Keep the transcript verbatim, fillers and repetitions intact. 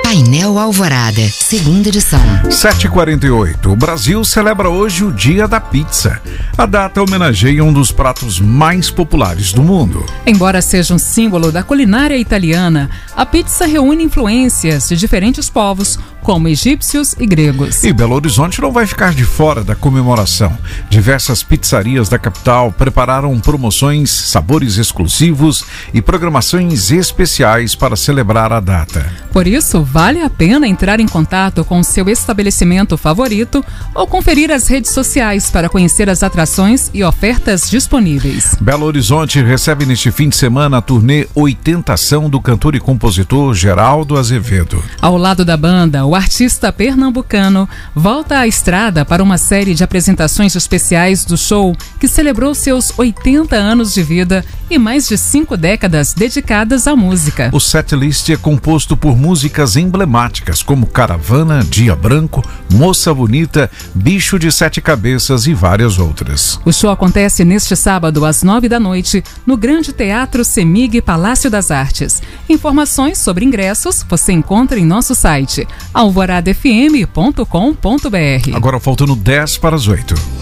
Painel Alvorada, segunda edição. sete e quarenta e oito. O Brasil celebra hoje o Dia da Pizza. A data homenageia um dos pratos mais populares do mundo. Embora seja um símbolo da culinária italiana, a pizza reúne influências de diferentes povos, como egípcios e gregos. E Belo Horizonte não vai ficar de fora da comemoração. Diversas pizzarias da capital prepararam promoções, sabores exclusivos e programações especiais para celebrar a data. Por isso, vale a pena entrar em contato com o seu estabelecimento favorito ou conferir as redes sociais para conhecer as atrações e ofertas disponíveis. Belo Horizonte recebe neste fim de semana a turnê Oitentação do cantor e compositor Geraldo Azevedo. Ao lado da banda, o artista pernambucano volta à estrada para uma série de apresentações especiais do show que celebrou seus oitenta anos de vida e mais de cinco décadas dedicadas à música. O setlist é composto por músicas emblemáticas como Caravana, Dia Branco, Moça Bonita, Bicho de Sete Cabeças e várias outras. O show acontece neste sábado às nove da noite no Grande Teatro Semig Palácio das Artes. Informações sobre ingressos você encontra em nosso site alvorada f m ponto com ponto b r. Agora faltando dez para as oito.